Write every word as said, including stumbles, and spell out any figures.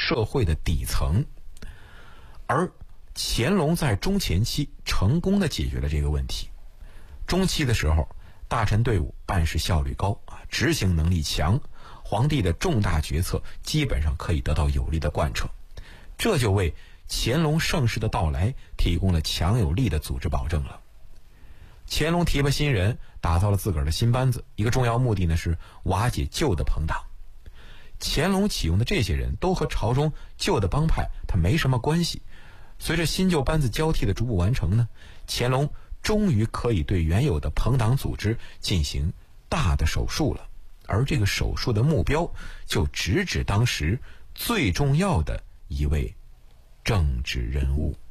社会的底层。而乾隆在中前期成功地解决了这个问题。中期的时候，大臣队伍办事效率高啊，执行能力强，皇帝的重大决策基本上可以得到有力的贯彻，这就为乾隆盛世的到来提供了强有力的组织保证了。乾隆提拔新人，打造了自个儿的新班子，一个重要目的呢是瓦解旧的朋党。乾隆启用的这些人都和朝中旧的帮派他没什么关系。随着新旧班子交替的逐步完成呢，乾隆终于可以对原有的朋党组织进行大的手术了。而这个手术的目标就直指当时最重要的一位政治人物。